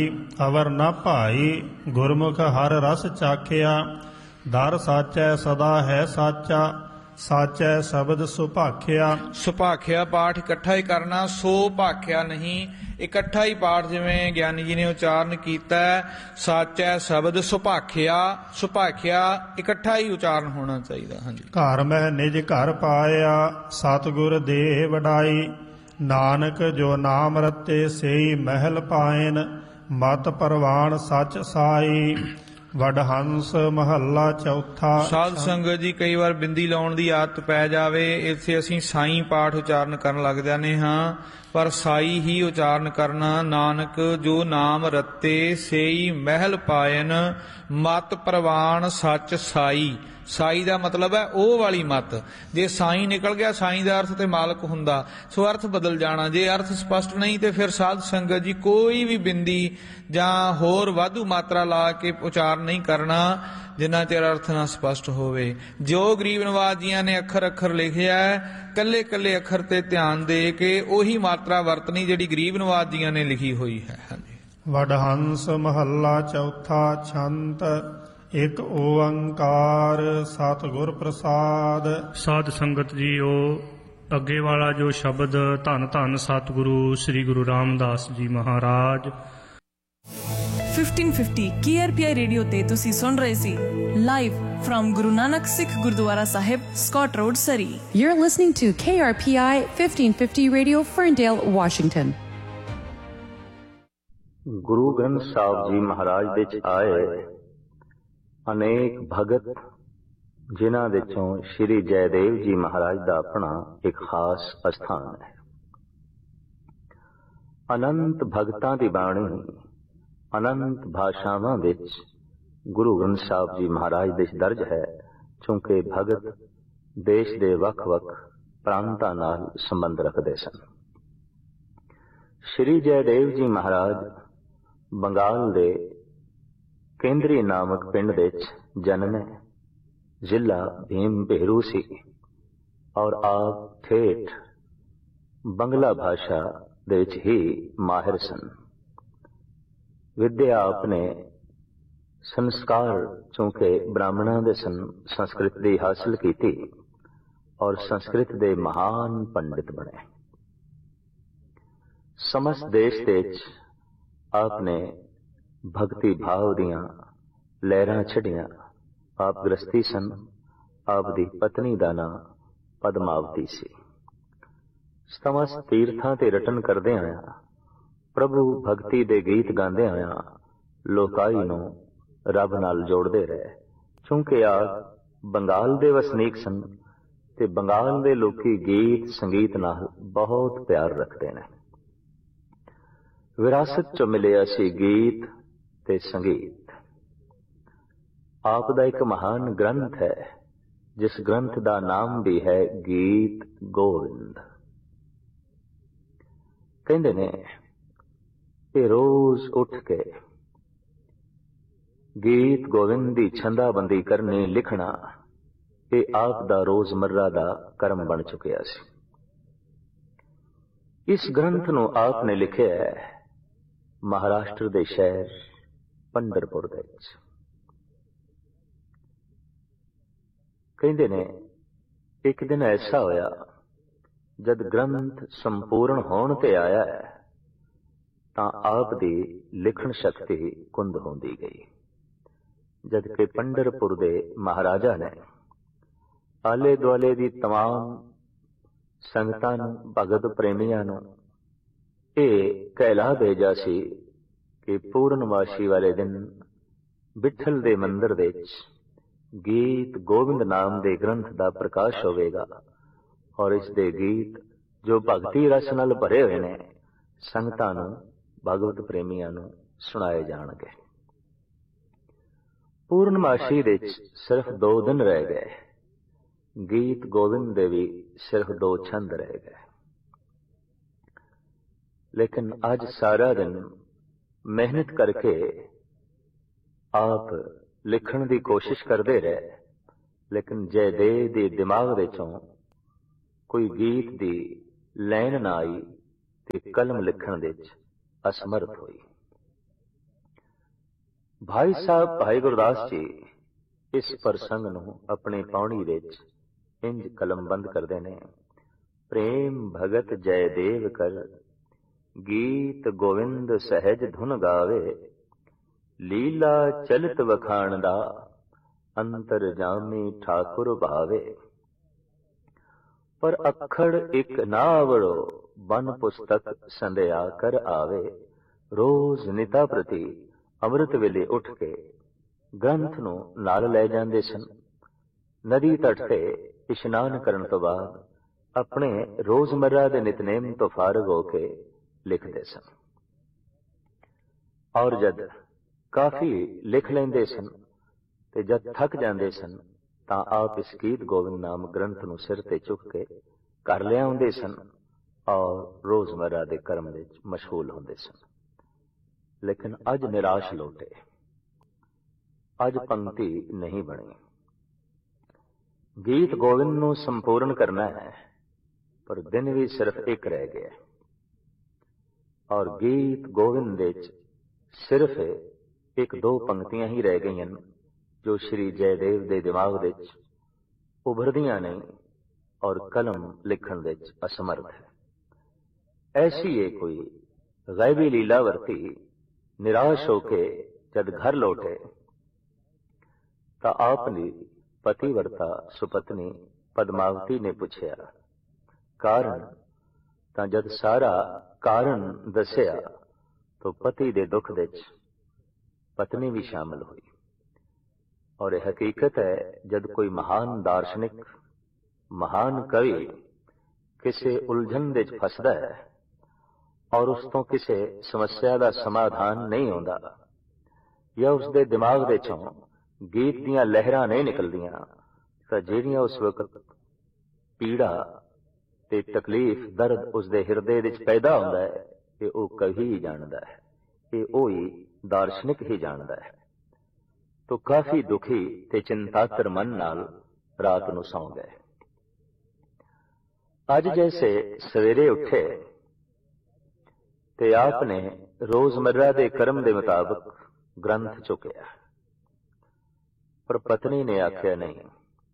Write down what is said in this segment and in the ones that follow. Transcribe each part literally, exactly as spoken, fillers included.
ਅਵਰ ਨਾ ਭਾਈ ਗੁਰਮੁਖ ਹਰ ਰਸ ਚਾਖਿਆ। ਦਰ ਸਾਚੈ ਸਦਾ ਹੈ ਸਾਚਾ, ਸਾਚੈ ਸ਼ਬਦ ਸੁਭਾਖਿਆ। ਸੁਭਾਖਿਆ ਪਾਠ ਇਕੱਠਾ ਹੀ ਕਰਨਾ, ਸੋ ਭਾਖਿਆ ਨਹੀਂ, ਇਕੱਠਾ ਹੀ ਪਾਠ ਜਿਵੇਂ ਗਿਆਨੀ ਜੀ ਨੇ ਉਚਾਰਨ ਕੀਤਾ। ਸਾਚੈ ਸ਼ਬਦ ਸੁਭਾਖਿਆ, ਸੁਭਾਖਿਆ ਇਕੱਠਾ ਹੀ ਉਚਾਰਨ ਹੋਣਾ ਚਾਹੀਦਾ। ਹਾਂਜੀ। ਘਰ ਮਹਿ ਨਿਜ ਘਰ ਪਾਇਆ, ਸਤਿਗੁਰ ਦੇ ਵਡਾਈ। ਨਾਨਕ ਜੋ ਨਾਮ ਰਤੇ ਸੇਈ ਮਹਿਲ ਪਾਇਨ। ਮਤ ਪਰਵਾਨ ਸਚ ਸਾਈ, ਵਡਹੰਸ ਮਹੱਲਾ ਚੌਥਾ। ਸਾਧ ਸੰਗਤ ਜੀ, ਕਈ ਵਾਰ ਬਿੰਦੀ ਲਾਉਣ ਦੀ ਆਦਤ ਪੈ ਜਾਵੇ, ਇੱਥੇ ਅਸੀਂ ਸਾਈ ਪਾਠ ਉਚਾਰਨ ਕਰਨ ਲੱਗ ਜਾਂਦੇ ਹਾਂ, ਪਰ ਸਾਈ ਹੀ ਉਚਾਰਨ ਕਰਨਾ। ਨਾਨਕ ਜੋ ਨਾਮ ਰਤੇ ਸੇਈ ਮਹਿਲ ਪਾਇਨ, ਮਤ ਪ੍ਰਵਾਨ ਸੱਚ ਸਾਈ। ਸਾਈ ਦਾ ਮਤਲਬ ਹੈ ਉਹ ਵਾਲੀ ਮਤ। ਜੇ ਸਾਈ ਨਿਕਲ ਗਿਆ, ਸਾਈ ਦਾ ਅਰਥ ਤੇ ਮਾਲਕ ਹੁੰਦਾ, ਸੋ ਅਰਥ ਬਦਲ ਜਾਣਾ। ਜੇ ਅਰਥ ਸਪਸ਼ਟ ਨਹੀਂ ਤੇ ਫਿਰ ਸਾਧ ਸੰਗਤ ਜੀ ਕੋਈ ਵੀ ਬਿੰਦੀ ਜਾਂ ਹੋਰ ਵਾਧੂ ਮਾਤਰਾ ਲਾ ਕੇ ਉਚਾਰਨ ਨਹੀਂ ਕਰਨਾ, ਜਿੰਨਾ ਚਿਰ ਅਰਥ ਨਾ ਸਪਸ਼ਟ ਹੋਵੇ। ਜੋ ਗਰੀਬ ਨਵਾਜ ਜੀਆਂ ਨੇ ਅੱਖਰ ਅੱਖਰ ਲਿਖਿਆ, ਕੱਲੇ ਕੱਲੇ ਅੱਖਰ ਤੇ ਧਿਆਨ ਦੇ ਕੇ ਉਹੀ ਮਾਤਰਾ ਵਰਤਣੀ ਜਿਹੜੀ ਗਰੀਬ ਨਵਾਜ ਜੀਆਂ ਨੇ ਲਿਖੀ ਹੋਈ ਹੈ। ਹਾਂਜੀ। ਵਡਹੰਸ ਮਹੱਲਾ ਚੌਥਾ। ਛੰਤ ਇੱਕ ਓੰਕਾਰ ਸਤਿਗੁਰ ਪ੍ਰਸਾਦ। ਸਾਧ ਸੰਗਤ ਜੀਓ, ਅੱਗੇ ਵਾਲਾ ਜੋ ਸ਼ਬਦ ਧੰਨ ਧੰਨ ਸਤਿਗੁਰੂ ਸ੍ਰੀ ਗੁਰੂ ਰਾਮਦਾਸ ਜੀ ਮਹਾਰਾਜ। Fifteen fifty K R P ਆਈ ਰੇਡੀਓ ਤੇ ਤੁਸੀਂ ਸੁਣ ਰਹੇ ਸੀ live firm Guru Nanak Sikh Gurdwara Sahib, Scott road, Surrey. You're listening to K R P I fifteen fifty Radio, Ferndale, Washington. Guru Granth Sahib ji ਮਹਾਰਾਜ ਵਿੱਚ ਆਏ ਅਨੇਕ ਭਗਤ, ਜਿਨ੍ਹਾਂ ਵਿੱਚੋਂ ਸ਼੍ਰੀ ਜੈਦੇਵ ਜੀ ਮਹਾਰਾਜ ਦਾ ਆਪਣਾ ਇੱਕ ਖਾਸ ਅਸਥਾਨ ਹੈ। ਅਨੰਤ ਭਗਤਾਂ ਦੀ ਬਾਣੀ ਅਨੰਤ ਭਾਸ਼ਾਵਾਂ ਵਿੱਚ ਗੁਰੂ ਗ੍ਰੰਥ ਸਾਹਿਬ ਜੀ ਮਹਾਰਾਜ ਦੇ ਦਰਜ ਹੈ, ਕਿਉਂਕਿ ਭਗਤ ਦੇਸ਼ ਦੇ ਵੱਖ-ਵੱਖ ਪ੍ਰਾਂਤਾਂ ਨਾਲ ਸੰਬੰਧ ਰੱਖਦੇ ਸਨ। ਸ਼੍ਰੀ ਜੈਦੇਵ ਜੀ ਮਹਾਰਾਜ ਬੰਗਾਲ ਦੇ ਕੇਂਦਰੀ ਨਾਮਕ ਪਿੰਡ ਵਿੱਚ ਜਨਮੇ। ਜ਼ਿਲ੍ਹਾ ਭੀਮ ਭੇਰੂ ਸੀ ਔਰ ਆਪ ਠੇਠ ਬੰਗਲਾ ਭਾਸ਼ਾ ਦੇ ਵਿੱਚ ਹੀ ਮਾਹਿਰ ਸਨ। ਵਿਦਿਆ ਆਪਣੇ ਸੰਸਕਾਰ, ਚੂੰਕਿ ਬ੍ਰਾਹਮਣਾਂ ਦੇ ਸਨ, ਸੰਸਕ੍ਰਿਤ ਦੀ ਹਾਸਿਲ ਕੀਤੀ ਔਰ ਸੰਸਕ੍ਰਿਤ ਦੇ ਮਹਾਨ ਪੰਡਿਤ ਬਣੇ। ਸਮਸਤ ਦੇਸ਼ ਦੇ ਵਿੱਚ ਆਪਨੇ ਭਗਤੀ ਭਾਵ ਦੀਆਂ ਲਹਿਰਾਂ ਛੱਡੀਆਂ। ਆਪ ਗ੍ਰਸਤੀ ਸਨ। ਆਪ ਦੀ ਪਤਨੀ ਦਾ ਨਾਂ ਪਦਮਾਵਤੀ ਸੀ। ਸਮਸਤ ਤੀਰਥਾਂ ਤੇ ਰਟਨ ਕਰਦੇ ਆਇਆ, ਪ੍ਰਭੂ ਭਗਤੀ ਦੇ ਗੀਤ ਗਾਉਂਦੇ ਆਇਆ ਲੋਕਾਈ ਨੂੰ ਰੱਬ ਨਾਲ ਜੋੜਦੇ ਰਹੇ। ਕਿਉਂਕਿ ਆਪ ਬੰਗਾਲ ਦੇ ਵਸਨੀਕ ਸਨ ਤੇ ਬੰਗਾਲ ਦੇ ਲੋਕੀ ਗੀਤ ਸੰਗੀਤ ਨਾਲ ਬਹੁਤ ਪਿਆਰ ਰੱਖਦੇ ਨੇ। ਵਿਰਾਸਤ ਚੋਂ ਮਿਲਿਆ ਸੀ ਗੀਤ ਤੇ ਸੰਗੀਤ। ਆਪ ਦਾ ਇੱਕ ਮਹਾਨ ਗ੍ਰੰਥ ਹੈ, ਜਿਸ ਗ੍ਰੰਥ ਦਾ ਨਾਮ ਵੀ ਹੈ ਗੀਤ ਗੋਵਿੰਦ। ਕਹਿੰਦੇ ਨੇ ਕਿ ਰੋਜ਼ ਉੱਠ ਕੇ ਗੀਤ ਗੋਵਿੰਦ ਦੀ ਛੰਦਾਬੰਦੀ ਕਰਨੀ, ਲਿਖਣਾ, ਇਹ ਆਪ ਦਾ ਰੋਜ਼ਮर्रा ਦਾ ਕਰਮ ਬਣ ਚੁੱਕਿਆ ਸੀ। ਇਸ ਗ੍ਰੰਥ ਨੂੰ ਆਪ ਨੇ ਲਿਖਿਆ ਹੈ ਮਹਾਰਾਸ਼ਟਰ ਦੇ ਸ਼ਹਿਰ ਪੰਡਰਪੁਰ ਦੇ ਵਿੱਚ। ਕਹਿੰਦੇ ਨੇ ਇੱਕ ਦਿਨ ਐਸਾ ਹੋਇਆ, ਜਦ ਗ੍ਰੰਥ ਸੰਪੂਰਨ ਹੋਣ ਤੇ ਆਇਆ ਹੈ ਤਾਂ ਆਪ ਦੀ ਲਿਖਣ ਸ਼ਕਤੀ ਕੁੰਦ ਹੁੰਦੀ ਗਈ। ਜਦ ਕਿ ਪੰਡਰਪੁਰ ਦੇ ਮਹਾਰਾਜਾ ਨੇ ਆਲੇ ਦੁਆਲੇ ਦੀ ਤਮਾਮ ਸੰਗਤਾਂ ਨੂੰ, ਭਗਤ ਪ੍ਰੇਮੀਆਂ ਨੂੰ ਇਹ ਕਹਿਲਾ ਭੇਜਾ ਸੀ ਕਿ ਪੂਰਨਮਾਸ਼ੀ ਵਾਲੇ ਦਿਨ ਵਿਠਲ ਦੇ ਮੰਦਰ ਵਿੱਚ ਗੀਤ ਗੋਬਿੰਦ ਨਾਮ ਦੇ ਗ੍ਰੰਥ ਦਾ ਪ੍ਰਕਾਸ਼ ਹੋਵੇਗਾ ਔਰ ਇਸ ਦੇ ਗੀਤ ਜੋ ਭਗਤੀ ਰਸ ਨਾਲ ਭਰੇ ਹੋਏ ਨੇ, ਸੰਗਤਾਂ ਨੂੰ, ਭਗਵਤ ਪ੍ਰੇਮੀਆਂ ਨੂੰ ਸੁਣਾਏ ਜਾਣਗੇ। ਪੂਰਨਮਾਸ਼ੀ ਵਿੱਚ ਸਿਰਫ ਦੋ ਦਿਨ ਰਹਿ ਗਏ। ਗੀਤ ਗੋਬਿੰਦ ਦੇ ਵੀ ਸਿਰਫ ਦੋ ਛੰਦ ਰਹਿ ਗਏ। ਲੇਕਿਨ ਅੱਜ ਸਾਰਾ ਦਿਨ ਮਿਹਨਤ ਕਰਕੇ ਆਪ ਲਿਖਣ ਦੀ ਕੋਸ਼ਿਸ਼ ਕਰਦੇ ਰਹੇ, ਲੇਕਿਨ ਜੈਦੇਵ ਦੇ ਦਿਮਾਗ ਵਿੱਚੋਂ ਕੋਈ ਗੀਤ ਦੀ ਲਾਈਨ ਨਾ ਆਈ ਤੇ ਕਲਮ ਲਿਖਣ ਵਿੱਚ ਅਸਮਰਥ ਹੋਈ। ਭਾਈ ਸਾਹਿਬ ਭਾਈ ਗੁਰਦਾਸ ਜੀ ਇਸ ਪ੍ਰਸੰਗ ਨੂੰ ਆਪਣੀ ਪਾਉਣੀ ਵਿੱਚ ਇੰਜ ਕਲਮਬੰਦ ਕਰਦੇ ਨੇ। ਪ੍ਰੇਮ ਭਗਤ ਜੈ ਦੇਵ ਕਰ, ਗੀਤ ਗੋਵਿੰਦ ਸਹਿਜ ਧੁਨ ਗਾਵੇ, ਲੀਲਾ ਚਲਿਤ ਵਖਾਣ ਦਾ, ਅੰਤਰ ਜਾਮੀ ਠਾਕੁਰ ਭਾਵੇ। ਪਰ ਅੱਖੜ ਇੱਕ ਨਾ ਆਵੜੋ, ਬਨ ਪੁਸਤਕ ਸੰਧਿਆ ਕਰ ਆਵੇ। ਰੋਜ਼ ਨਿਤਾ ਪ੍ਰਤੀ ਅੰਮ੍ਰਿਤ ਵੇਲੇ ਉੱਠ ਕੇ ਗ੍ਰੰਥ ਨੂੰ ਨਾਲ ਲੈ ਜਾਂਦੇ ਸਨ। ਨਦੀ ਤਟ ਤੇ ਇਸ਼ਨਾਨ ਕਰਨ ਤੋਂ ਬਾਅਦ ਆਪਣੇ ਰੋਜ਼ਮर्रा ਦੇ ਨਿਤਨੇਮ ਤੋਂ ਫਾਰਗ ਹੋ ਕੇ ਲਿਖਦੇ ਸਨ। ਔਰ ਜਦ ਕਾਫੀ ਲਿਖ ਲੈਂਦੇ ਸਨ ਤੇ ਜਦ ਥੱਕ ਜਾਂਦੇ ਸਨ ਤਾਂ ਆਪ ਇਸ ਗੀਤ ਗੋਬਿੰਦ ਨਾਮ ਗ੍ਰੰਥ ਨੂੰ ਸਿਰ ਤੇ ਚੁੱਕ ਕੇ ਘਰ ਲਿਆਉਂਦੇ ਸਨ ਔਰ ਰੋਜ਼ਮर्रा ਦੇ ਕਰਮ ਵਿੱਚ ਮਸ਼ਗੂਲ ਹੁੰਦੇ ਸਨ। ਲੇਕਿਨ ਅੱਜ ਨਿਰਾਸ਼ ਲੋਟੇ, ਅੱਜ ਪੰਕਤੀ ਨਹੀਂ ਬਣੀ। ਗੀਤ ਗੋਬਿੰਦ ਨੂੰ ਸੰਪੂਰਨ ਕਰਨਾ ਹੈ, ਪਰ ਦਿਨ ਵੀ ਸਿਰਫ ਇੱਕ ਰਹਿ ਗਿਆ ਔਰ ਗੀਤ ਗੋਬਿੰਦ ਵਿੱਚ ਸਿਰਫ ਇੱਕ ਦੋ ਪੰਕਤੀਆਂ ਹੀ ਰਹਿ ਗਈਆਂ ਜੋ ਸ਼੍ਰੀ ਜੈਦੇਵ ਦੇ ਦਿਮਾਗ ਵਿੱਚ ਉਭਰਦੀਆਂ ਨਹੀਂ ਔਰ ਕਲਮ ਲਿਖਣ ਵਿੱਚ ਅਸਮਰਥ ਹੈ। ਐਸੀ ਇਹ ਕੋਈ ਗੈਬੀ ਲੀਲਾ ਵਰਤੀ। ਨਿਰਾਸ਼ ਹੋ ਕੇ ਜਦ ਘਰ ਲੌਟੇ ਤਾਂ ਆਪਣੀ ਪਤੀਵਰਤਾ ਸੁਪਤਨੀ ਪਦਮਾਵਤੀ ਨੇ ਪੁੱਛਿਆ ਕਾਰਨ। ਤਾਂ ਜਦ ਸਾਰਾ ਕਾਰਨ ਦੱਸਿਆ ਤਾਂ ਪਤੀ ਦੇ ਦੁੱਖ ਵਿੱਚ ਪਤਨੀ ਵੀ ਸ਼ਾਮਲ ਹੋਈ। ਔਰ ਇਹ ਹਕੀਕਤ ਹੈ, ਜਦ ਕੋਈ ਮਹਾਨ ਦਾਰਸ਼ਨਿਕ, ਮਹਾਨ ਕਵੀ ਕਿਸੇ ਉਲਝਣ ਵਿੱਚ ਫਸਦਾ ਹੈ ਔਰ ਉਸ ਤੋਂ ਕਿਸੇ ਸਮੱਸਿਆ ਦਾ ਸਮਾਧਾਨ ਨਹੀਂ ਆਉਂਦਾ ਜਾਂ ਉਸ ਦੇ ਦਿਮਾਗ ਵਿੱਚੋਂ ਗੀਤ ਦੀਆਂ ਲਹਿਰਾਂ ਨਹੀਂ ਨਿਕਲਦੀਆਂ, ਤਾਂ ਜਿਹੜੀਆਂ ਉਸ ਵਕਤ ਪੀੜਾ ਤੇ ਤਕਲੀਫ, ਦਰਦ ਉਸ ਦੇ ਹਿਰਦੇ ਵਿੱਚ ਪੈਦਾ ਹੁੰਦਾ ਹੈ, ਇਹ ਉਹ ਕਵੀ ਹੀ ਜਾਣਦਾ ਹੈ, ਇਹ ਉਹ ਹੀ ਦਾਰਸ਼ਨਿਕ ਹੀ ਜਾਣਦਾ ਹੈ। ਤੋ ਕਾਫੀ ਦੁਖੀ ਤੇ ਚਿੰਤਾਤਰ ਮਨ ਨਾਲ ਰਾਤ ਨੂੰ ਸੌਂ ਗਏ। ਅੱਜ ਜੈਸੇ ਸਵੇਰੇ ਉੱਠੇ ਤੇ ਆਪ ਨੇ ਰੋਜ਼ਮर्रा ਦੇ ਕਰਮ ਦੇ ਮੁਤਾਬਕ ਗ੍ਰੰਥ ਚੁੱਕਿਆ, ਪਰ ਪਤਨੀ ਨੇ ਆਖਿਆ ਨਹੀਂ,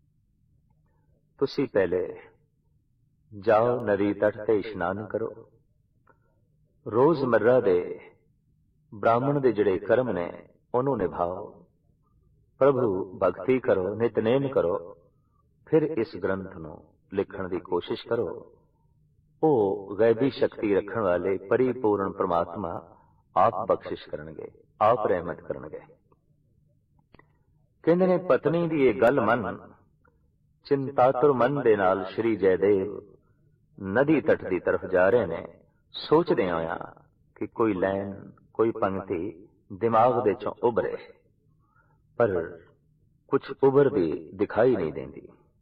ਤੁਸੀਂ ਪਹਿਲੇ ਜਾਓ ਨਦੀ ਤਟ ਤੇ ਇਸ਼ਨਾਨ ਕਰੋ। ਰੋਜ਼ਮर्रा ਦੇ ਬ੍ਰਾਹਮਣ ਦੇ ਜਿਹੜੇ ਕਰਮ ਨੇ ਉਹਨੂੰ ਨਿਭਾਓ, ਪ੍ਰਭੂ ਭਗਤੀ ਕਰੋ, ਨਿਤਨੇਮ ਕਰੋ, ਫਿਰ ਇਸ ਗ੍ਰੰਥ ਨੂੰ ਲਿਖਣ ਦੀ ਕੋਸ਼ਿਸ਼ ਕਰੋ। ਉਹ ਗੈਬੀ ਸ਼ਕਤੀ ਰੱਖਣ ਵਾਲੇ ਪਰਿਪੂਰਨ ਪ੍ਰਮਾਤਮਾ ਆਪ ਬਖਸ਼ਿਸ਼ ਕਰਨਗੇ, ਆਪ ਰਹਿਮਤ ਕਰਨਗੇ। ਕਹਿੰਦੇ ਨੇ ਪਤਨੀ ਦੀ ਇਹ ਗੱਲ ਮੰਨ ਚਿੰਤਾਤੁਰ ਮਨ ਦੇ ਨਾਲ ਸ਼੍ਰੀ ਜੈਦੇਵ ਨਦੀ ਤਟ ਦੀ ਤਰਫ ਜਾ ਰਹੇ ਨੇ, ਸੋਚਦੇ ਹੋਇਆ ਕਿ ਕੋਈ ਲਾਈਨ, ਕੋਈ ਪੰਕਤੀ ਦਿਮਾਗ ਦੇ ਚੋਂ ਉਭਰੇ, ਪਰ ਕੁਝ ਉਭਰਦੀ ਦਿਖਾਈ ਨਹੀਂ ਦਿੰਦੀ।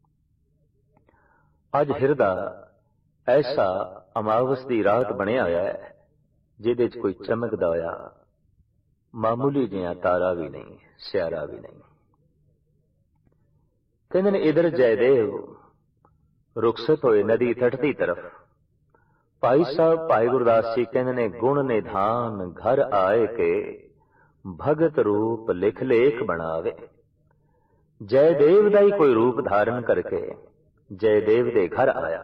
ਅੱਜ ਹਿਰਦਾ ਐਸਾ ਅਮਾਵਸ ਦੀ ਰਾਤ ਬਣਿਆ ਹੋਇਆ ਹੈ ਜਿਹਦੇ 'ਚ ਕੋਈ ਚਮਕਦਾ ਹੋਇਆ ਮਾਮੂਲੀ ਜਿਹਾ ਤਾਰਾ ਵੀ ਨਹੀਂ, ਸਿਆਰਾ ਵੀ ਨਹੀਂ। ਕਹਿੰਦੇ ਨੇ ਇਧਰ ਜੈਦੇਵ ਰੁਖਸਤ ਹੋਏ ਨਦੀ ਤਟ ਦੀ ਤਰਫ। ਭਾਈ ਸਾਹਿਬ ਭਾਈ ਗੁਰਦਾਸ ਜੀ ਕਹਿੰਦੇ ਨੇ ਗੁਣ ਨਿਧਾਨ ਘਰ ਆਏ ਕੇ, ਭਗਤ ਰੂਪ ਲਿਖ ਲੇਖ ਬਣਾਵੇ। ਜੈਦੇਵ ਦਾ ਹੀ ਕੋਈ ਰੂਪ ਧਾਰਨ ਕਰਕੇ ਜੈਦੇਵ ਦੇ ਘਰ ਆਇਆ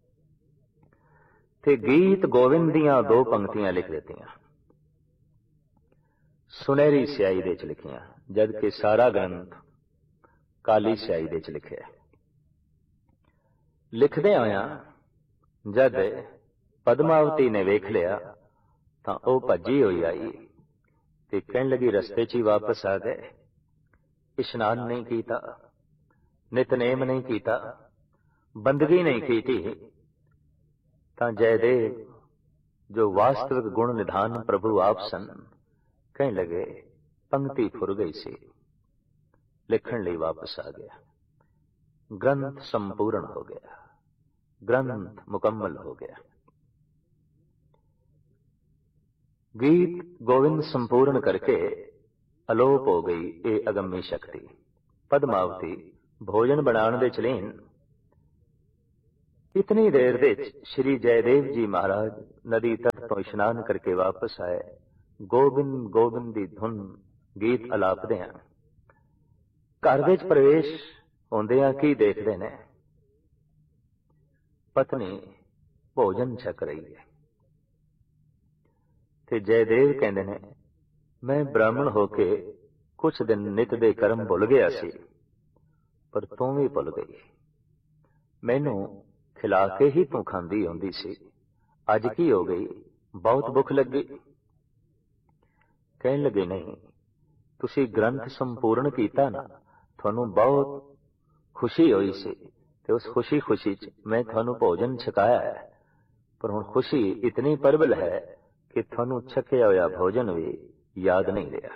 ਤੇ ਗੀਤ ਗੋਵਿੰਦ ਦੀਆਂ ਦੋ ਪੰਕਤੀਆਂ ਲਿਖ ਦਿੱਤੀਆਂ, ਸੁਨਹਿਰੀ ਸਿਆਹੀ ਦੇ ਚ ਲਿਖੀਆਂ, ਜਦ ਕਿ ਸਾਰਾ ਗ੍ਰੰਥ ਕਾਲੀ ਸਿਆਹੀ ਦੇ ਚ ਲਿਖਿਆ। ਲਿਖਦੇ ਹੋਇਆ ਜਦ ਪਦਮਾਵਤੀ ਨੇ ਵੇਖ ਲਿਆ ਤਾਂ ਉਹ ਭੱਜੀ ਹੋਈ ਆਈ ਤੇ ਕਹਿਣ ਲੱਗੀ ਰਸਤੇ 'ਚ ਹੀ ਵਾਪਸ ਆ ਗਏ, ਇਸ਼ਨਾਨ ਨਹੀਂ ਕੀਤਾ, ਨਿਤਨੇਮ ਨਹੀਂ ਕੀਤਾ, ਬੰਦਗੀ ਨਹੀਂ ਕੀਤੀ। ਤਾਂ ਜੈਦੇਵ ਜੋ ਵਾਸਤਵਿਕ ਗੁਣ ਨਿਧਾਨ ਪ੍ਰਭੂ ਆਪ ਸਨ, ਕਹਿਣ ਲਗੇ ਪੰਕਤੀ ਫੁਰ ਗਈ ਸੀ, ਲਿਖਣ ਲਈ ਵਾਪਸ ਆ ਗਿਆ। ਗ੍ਰੰਥ ਸੰਪੂਰਨ ਹੋ ਗਿਆ, ਗ੍ਰੰਥ ਮੁਕੰਮਲ ਹੋ ਗਿਆ। ਗੀਤ ਗੋविंद ਸੰਪੂਰਨ ਕਰਕੇ ਅਲੋਪ ਹੋ ਗਈ ਇਹ ਅਗੰਮੀ ਸ਼ਕਤੀ। ਪਦਮਾਵਤੀ ਭੋਜਨ ਬਣਾਉਣ ਦੇ ਚਲੀਨ। ਇਤਨੀ ਦੇਰ ਵਿੱਚ ਸ਼੍ਰੀ ਜੈਦੇਵ ਜੀ ਮਹਾਰਾਜ ਨਦੀ ਤਟ ਤੋਂ ਇਸ਼ਨਾਨ ਕਰਕੇ ਵਾਪਸ ਆਏ। ਗੋਬਿੰਦ ਗੋਬਿੰਦ ਦੀ ਧੁਨ ਗੀਤ ਅਲਾਪਦੇ ਹਾਂ। ਘਰ ਵਿੱਚ ਪ੍ਰਵੇਸ਼ ਹੁੰਦਿਆਂ ਕੀ ਦੇਖਦੇ ਨੇ? ਪਤਨੀ ਭੋਜਨ ਛਕ ਰਹੀ ਹੈ ਤੇ ਜੈਦੇਵ ਕਹਿੰਦੇ ਨੇ, ਮੈਂ ਬ੍ਰਾਹਮਣ ਹੋ ਕੇ ਕੁਛ ਦਿਨ ਨਿਤ ਦੇ ਕਰਮ ਭੁੱਲ ਗਿਆ ਸੀ, ਪਰ ਤੂੰ ਵੀ ਭੁੱਲ ਗਈ। ਮੈਨੂੰ ਖਿਲਾ ਕੇ ਹੀ ਤੂੰ ਖਾਂਦੀ ਹੁੰਦੀ ਸੀ, ਅੱਜ ਕੀ ਹੋ ਗਈ? ਬਹੁਤ ਭੁੱਖ ਲੱਗੀ। ਕਹਿਣ ਲੱਗੇ, ਨਹੀਂ, ਤੁਸੀਂ ਗ੍ਰੰਥ ਸੰਪੂਰਨ ਕੀਤਾ ਨਾ, ਤੁਹਾਨੂੰ ਬਹੁਤ ਖੁਸ਼ੀ ਹੋਈ ਸੀ ਤੇ ਉਸ ਖੁਸ਼ੀ ਖੁਸ਼ੀ ਚ ਮੈਂ ਤੁਹਾਨੂੰ ਭੋਜਨ ਛਕਾਇਆ ਹੈ, ਪਰ ਹੁਣ ਖੁਸ਼ੀ ਇਤਨੀ ਪ੍ਰਬਲ ਹੈ ਕਿ ਤੁਹਾਨੂੰ ਛਕਿਆ ਹੋਇਆ ਭੋਜਨ ਵੀ ਯਾਦ ਨਹੀਂ ਰਿਹਾ।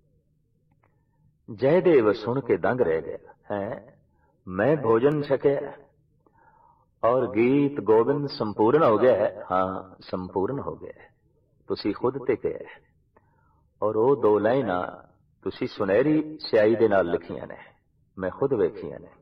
ਜੈਦੇਵ ਸੁਣ ਕੇ ਦੰਗ ਰਹਿ ਗਿਆ, ਹੈ ਮੈਂ ਭੋਜਨ ਛਕਿਆ ਔਰ ਗੀਤ ਗੋਬਿੰਦ ਸੰਪੂਰਨ ਹੋ ਗਿਆ ਹੈ? ਹਾਂ, ਸੰਪੂਰਨ ਹੋ ਗਿਆ। ਤੁਸੀਂ ਖੁਦ ਤੇ ਕਿਹਾ, ਔਰ ਉਹ ਦੋ ਲਾਈਨਾਂ ਤੁਸੀਂ ਸੁਨਹਿਰੀ ਸਿਆਹੀ ਦੇ ਨਾਲ ਲਿਖੀਆਂ ਨੇ, ਮੈਂ ਖੁਦ ਵੇਖੀਆਂ ਨੇ।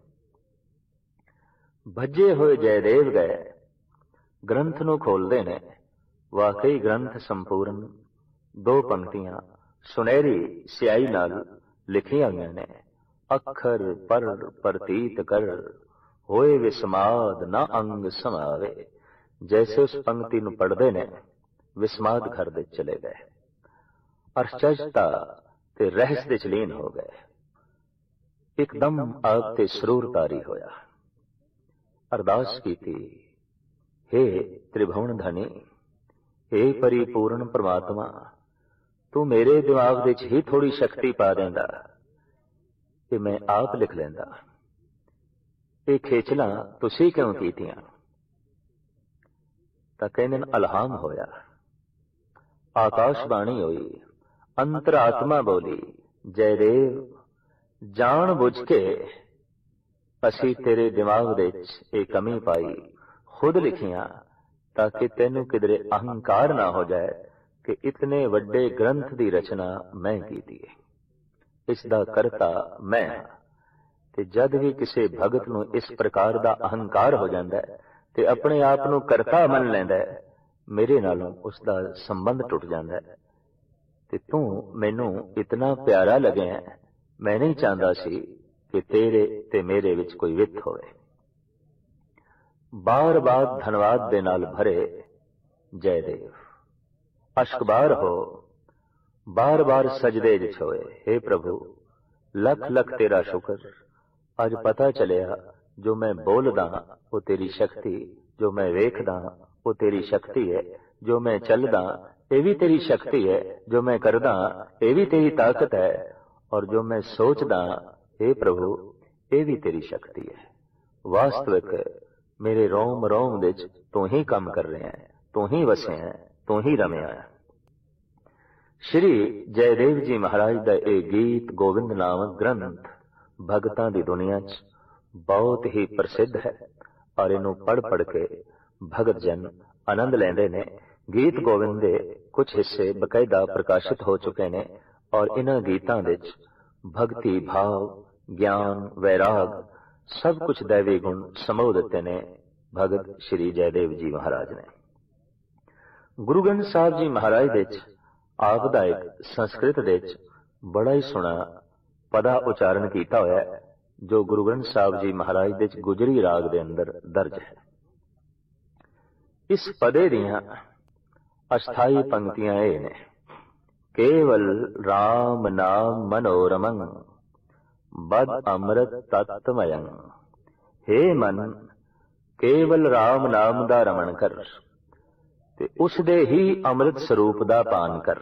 ਭੱਜੇ ਹੋਏ ਜੈਦੇਵ ਗਏ, ਗ੍ਰੰਥ ਨੂੰ ਖੋਲਦੇ ਨੇ, ਵਾਕਈ ਗ੍ਰੰਥ ਸੰਪੂਰਨ, ਦੋ ਪੰਕਤੀਆਂ ਸੁਨਹਿਰੀ ਸਿਆਹੀ ਨਾਲ ਲਿਖੀਆਂ ਹੋਈਆਂ ਨੇ। ਅੱਖਰ ਪਰ ਪ੍ਰਤੀਤ ਕਰ, ਹੋਏ ਵਿਸਮਾਦ ਨਾ ਅੰਗ ਸਮਾਵੇ। ਜੈਸੇ ਉਸ ਪੰਕਤੀ ਨੂੰ ਪੜ੍ਹਦੇ ਨੇ, ਵਿਸਮਾਦ ਘਰ ਦੇ ਚਲੇ ਗਏ, ਅਰਚਜਤਾ ਤੇ ਰਹਿਸ ਦੇ ਚਲੀਨ ਹੋ ਗਏ। ਇੱਕਦਮ ਆਪ ਤੇ ਸਰੂਰ ਤਾਰੀ ਹੋਇਆ। ਅਰਦਾਸ ਕੀਤੀ, हे ਤ੍ਰਿਭੁਵਨ ਧਨੀ, हे ਪਰਿਪੂਰਨ ਪ੍ਰਮਾਤਮਾ, ਤੂੰ ਮੇਰੇ ਦਿਮਾਗ ਵਿੱਚ ਹੀ ਥੋੜੀ ਸ਼ਕਤੀ ਪਾ ਦੇਂਦਾ ਕਿ ਮੈਂ ਆਪ ਲਿਖ ਲੈਂਦਾ। ਇਹ ਖੇਚਲਾਂ ਤੁਸੀਂ ਕਿਉਂ ਕੀਤੀਆਂ? ਤਾਂ ਕਹਿੰਦੇ ਨੇ, ਅਲਹਾਮ ਹੋਇਆ, ਆਕਾਸ਼ਬਾਣੀ ਹੋਈ, ਅੰਤਰਾਤਮਾ ਬੋਲੀ, ਜੈਦੇਵ ਜਾਣ ਬੁੱਝ ਕੇ ਅਸੀਂ ਤੇਰੇ ਦਿਮਾਗ ਵਿੱਚ ਇਹ ਕਮੀ ਪਾਈ, ਖੁਦ ਲਿਖੀਆਂ, ਤਾਂ ਕਿ ਤੈਨੂੰ ਕਿਧਰੇ ਅਹੰਕਾਰ ਨਾ ਹੋ ਜਾਏ ਕਿ ਇਤਨੇ ਵੱਡੇ ਗ੍ਰੰਥ ਦੀ ਰਚਨਾ ਮੈਂ ਕੀਤੀ ਹੈ, ਇਸ ਦਾ ਕਰਤਾ ਮੈਂ ਹਾਂ। ਤੇ ਜਦ ਵੀ ਕਿਸੇ ਭਗਤ ਨੂੰ ਇਸ ਪ੍ਰਕਾਰ ਦਾ ਅਹੰਕਾਰ ਹੋ ਜਾਂਦਾ ਹੈ ਤੇ ਆਪਣੇ ਆਪ ਨੂੰ ਕਰਤਾ ਮੰਨ ਲੈਂਦਾ ਹੈ, ਮੇਰੇ ਨਾਲੋਂ ਉਸ ਦਾ ਸੰਬੰਧ ਟੁੱਟ ਜਾਂਦਾ ਹੈ। ਤੇ ਤੂੰ ਮੈਨੂੰ ਇਤਨਾ ਪਿਆਰਾ ਲੱਗਿਆ, ਮੈਂ ਨਹੀਂ ਚਾਹੁੰਦਾ ਸੀ ਕਿ ਤੇਰੇ ਤੇ ਮੇਰੇ ਵਿੱਚ ਕੋਈ ਵਿੱਥ ਹੋਵੇ। ਬਾਰ ਬਾਰ ਧੰਨਵਾਦ ਦੇ ਨਾਲ ਭਰੇ ਜੈਦੇਵ ਅਸ਼ਕਬਾਰ ਹੋ, ਬਾਰ ਬਾਰ ਸਜਦੇ ਵਿੱਚ ਹੋਏ, हे ਪ੍ਰਭੂ, ਲੱਖ ਲੱਖ ਤੇਰਾ ਸ਼ੁਕਰ। ਅੱਜ ਪਤਾ ਚੱਲਿਆ, ਜੋ ਮੈਂ ਬੋਲਦਾ ਉਹ ਤੇਰੀ ਸ਼ਕਤੀ, ਜੋ ਮੈਂ ਵੇਖਦਾ ਉਹ ਤੇਰੀ ਸ਼ਕਤੀ ਹੈ, ਜੋ ਮੈਂ ਚੱਲਦਾ ਇਹ ਵੀ ਤੇਰੀ ਸ਼ਕਤੀ ਹੈ, ਜੋ ਮੈਂ ਕਰਦਾ ਇਹ ਵੀ ਤੇਰੀ ਤਾਕਤ ਹੈ, ਔਰ ਜੋ ਮੈਂ ਸੋਚਦਾ, हे ਪ੍ਰਭੂ, ਇਹ ਵੀ ਤੇਰੀ ਸ਼ਕਤੀ ਹੈ। ਵਾਸਤਵਿਕ ਮੇਰੇ ਰੋਮ ਰੋਮ ਵਿੱਚ ਤੂੰ ਹੀ ਕੰਮ ਕਰ ਰਿਹਾ ਹੈ, ਤੂੰ ਹੀ ਵਸਿਆ ਹੈ, ਤੂੰ ਹੀ ਰਮਿਆ ਹੈ। ਸ਼੍ਰੀ ਜੈਦੇਵ ਜੀ ਮਹਾਰਾਜ ਦਾ ਇਹ ਗੀਤ ਗੋਬਿੰਦ ਨਾਮਕ ਗ੍ਰੰਥ ਭਗਤਾਂ ਦੀ ਦੁਨੀਆ 'ਚ ਬਹੁਤ ਹੀ ਪ੍ਰਸਿੱਧ ਹੈ, ਔਰ ਇਹਨੂੰ ਪੜ੍ਹ ਪੜ੍ਹ ਕੇ ਭਗਤ ਜਨ ਆਨੰਦ ਲੈਂਦੇ ਨੇ। ਗੀਤ ਗੋਬਿੰਦ ਦੇ ਕੁਝ ਹਿੱਸੇ ਬਕਾਇਦਾ ਪ੍ਰਕਾਸ਼ਿਤ ਹੋ ਚੁੱਕੇ ਨੇ, ਔਰ ਇਹਨਾਂ ਗੀਤਾਂ ਵਿੱਚ ਭਗਤੀ ਭਾਵ, ਗਿਆਨ, ਵੈਰਾਗ, ਸਭ ਕੁਝ ਦੈਵੀ ਗੁਣ ਸਮੋ ਦਿੱਤੇ ਨੇ ਭਗਤ ਸ਼੍ਰੀ ਜੈਦੇਵ ਜੀ ਮਹਾਰਾਜ ਨੇ। ਗੁਰੂ ਗ੍ਰੰਥ ਸਾਹਿਬ ਜੀ ਮਹਾਰਾਜ ਵਿੱਚ ਆਪ ਦਾ ਇੱਕ ਸੰਸਕ੍ਰਿਤ ਵਿੱਚ ਬੜਾ ਹੀ ਸੋਹਣਾ ਪਦਾ ਉਚਾਰਨ ਕੀਤਾ ਹੋਇਆ ਹੈ, ਜੋ ਗੁਰੂ ਗ੍ਰੰਥ ਸਾਹਿਬ ਜੀ ਮਹਾਰਾਜ ਦੇ ਵਿੱਚ ਗੁਜਰੀ ਰਾਗ ਦੇ ਅੰਦਰ ਦਰਜ ਹੈ। ਇਸ ਪਦੇ ਦੀਆਂ ਅਸਥਾਈ ਪੰਕਤੀਆਂ ਇਹ ਨੇ, ਕੇਵਲ ਰਾਮ ਨਾਮ ਮਨੋਰਮੰ ਬਦ ਅੰਮ੍ਰਿਤ ਤਤਮਯੰ। हे ਮਨ, ਕੇਵਲ ਰਾਮ ਨਾਮ ਦਾ ਰਮਣ ਕਰ ਤੇ ਉਸ ਦੇ ਹੀ ਅੰਮ੍ਰਿਤ ਸਰੂਪ ਦਾ ਪਾਨ ਕਰ।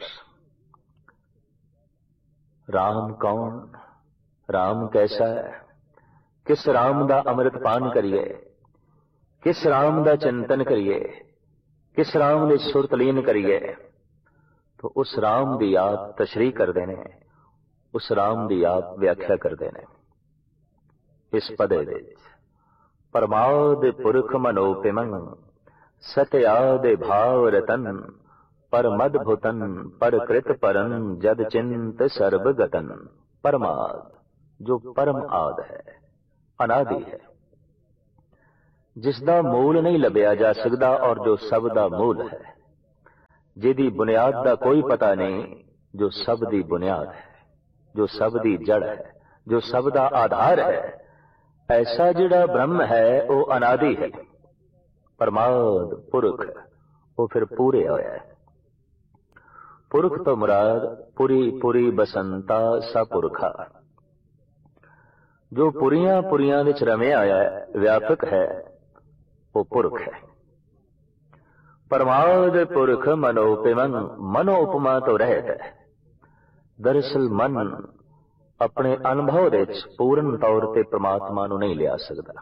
ਰਾਮ ਕੌਣ? ਰਾਮ ਕੈਸਾ ਹੈ? ਕਿਸ ਰਾਮ ਦਾ ਅੰਮ੍ਰਿਤ ਪਾਨ ਕਰੀਏ? ਕਿਸ ਰਾਮ ਦਾ ਚਿੰਤਨ ਕਰੀਏ? ਕਿਸ ਰਾਮ ਦੇ ਸੁਰਤ ਲੀਨ ਕਰੀਏ? तो उस राम दी आप तशरीह करते हैं, उस राम दी आप व्याख्या करते हैं। इस पदे दे परमाद पुरख मनोपिमं सत्याद भाव रतन पर मद भुतन पर कृत परन जद चिंत सर्व गतन। परमाद जो परम आद है, अनादि है, जिसदा मूल नहीं लभ्या जा सकता और जो सब दा मूल है, जिहदी बुनियाद दा कोई पता नहीं, जो सब दी बुनियाद है। जो सब दी जड़ है, जो सब दा आधार है। ऐसा जिहड़ा ब्रह्म है वो अनादि है, परमाद पुरख, वो फिर पूरे होया है। पुरख तो मुराद पुरी पुरी बसंता सपुरखा, जो पुरियां पुरियां विच रमिया आया है, व्यापक है, वो पुरख है। परमाद पुरख मनोपिमन, मनो उपमा तो रहत है। दरअसल मन अपने अनुभव दे विच पूर्ण तौर ते परमात्मा नूं नहीं लिया सकदा।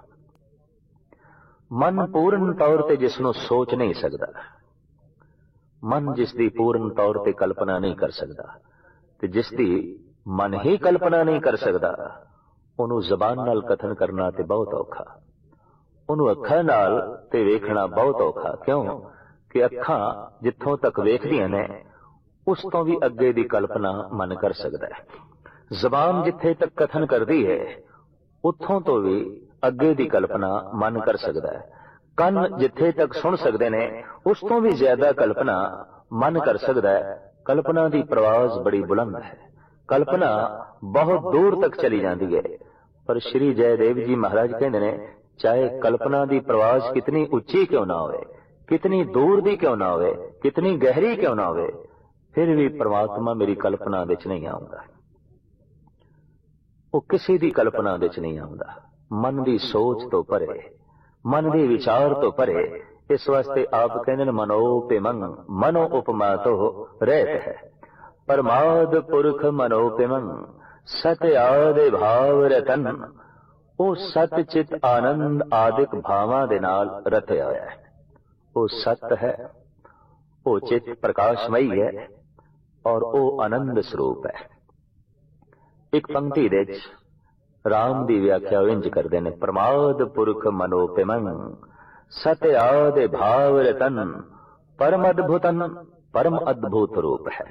मन पूर्ण तौर ते जिसनूं सोच नहीं सकदा, मन जिसदी पूर्ण तौर ते कल्पना नहीं कर सकदा, ते जिसदी मन ही कल्पना नहीं कर सकदा, ਉਹਨੂੰ ਜ਼ਬਾਨ ਨਾਲ ਕਥਨ ਕਰਨਾ ਤੇ ਬਹੁਤ ਔਖਾ, ਉਹਨੂੰ ਅੱਖਾਂ ਨਾਲ ਤੇ ਵੇਖਣਾ ਬਹੁਤ ਔਖਾ। ਕਿਉਂ ਕਿ ਅੱਖਾਂ ਜਿੱਥੋਂ ਤੱਕ ਵੇਖਦੀਆਂ ਨੇ ਉਸ ਤੋਂ ਵੀ ਅੱਗੇ ਦੀ ਕਲਪਨਾ ਮਨ ਕਰ ਸਕਦਾ ਹੈ। ਜ਼ਬਾਨ ਜਿੱਥੇ ਤੱਕ ਕਥਨ ਕਰਦੀ ਹੈ ਉੱਥੋਂ ਤੋਂ ਵੀ ਅੱਗੇ ਦੀ ਕਲਪਨਾ ਮਨ ਕਰ ਸਕਦਾ ਹੈ। ਕੰਨ ਜਿੱਥੇ ਤੱਕ ਸੁਣ ਸਕਦੇ ਨੇ ਉਸ ਤੋਂ ਵੀ ਜ਼ਿਆਦਾ ਕਲਪਨਾ ਮਨ ਕਰ ਸਕਦਾ ਹੈ। ਕਲਪਨਾ ਦੀ ਪ੍ਰਵਾਜ਼ ਬੜੀ ਬੁਲੰਦ ਹੈ, कल्पना बहुत दूर तक चली जाती है। पर श्री जयदेव जी महाराज कहते हैं, चाहे कल्पना की प्रवाज कितनी उच्ची क्यों ना हो, कितनी दूर दी क्यों ना हो, कितनी गहरी क्यों ना हो, फिर भी परमात्मा मेरी कल्पना विच नहीं आउंदा। वो किसी दी कल्पना विच नहीं आउंदा। मन की सोच तो परे, मन के विचार तो परे। इस वास्ते आप कहते हैं मनोपिमं, मनो उपमा तो रहत है। परमाद पुरख मनोपिमं, सत आदि भाव रतन, वो सत चित आनंद आदिक भावां दे नाल रतिया होया है। वो सत है, वो चित प्रकाशमयी है और वो आनंद स्वरूप है। एक पंक्ति दे राम दी व्याख्या इंज करदे ने, परमाद पुरख मनोपिमं, सत आदि भाव रतन, परम अद्भुतन, परम अद्भुत रूप है,